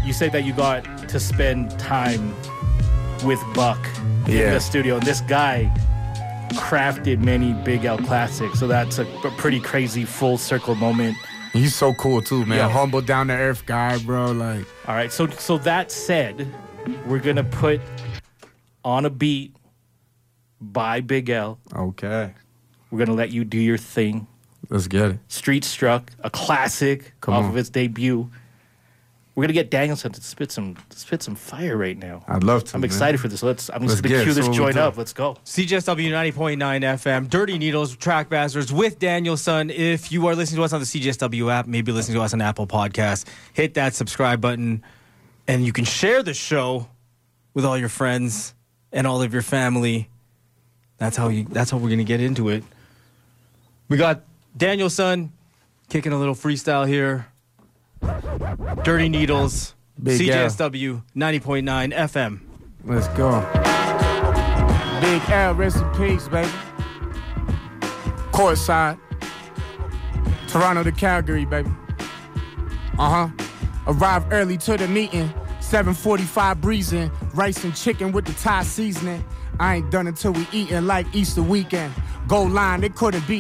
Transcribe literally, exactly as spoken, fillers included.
you say that you got to spend time with Buck yeah. in the studio, and this guy crafted many Big L classics, so that's a, a pretty crazy full circle moment. He's so cool too, man. Yeah. Humble, down to earth guy, bro. Like, all right. So, so that said, we're gonna put on a beat by Big L. Okay. We're gonna let you do your thing. Let's get it. Street Struck, a classic Come off on. of its debut. We're gonna get Danielson to spit some to spit some fire right now. I'd love to. I'm man. excited for this. Let's. I'm Let's just gonna get cue it. this So what joint we do? up. Let's go. C J S W ninety point nine F M, Dirty Needles, Track Bastards with Danielson. If you are listening to us on the C J S W app, maybe listening to us on Apple Podcasts, hit that subscribe button, and you can share the show with all your friends and all of your family. That's how you. That's how we're gonna get into it. We got Danielson kicking a little freestyle here. Dirty Needles, Big C J S W ninety point nine F M. Let's go. Big L, rest in peace, baby. Courtside. Toronto to Calgary, baby. Uh-huh. Arrived early to the meeting. seven forty-five breezing. Rice and chicken with the Thai seasoning. I ain't done until we eatin' like Easter weekend. Goal line, they couldn't beat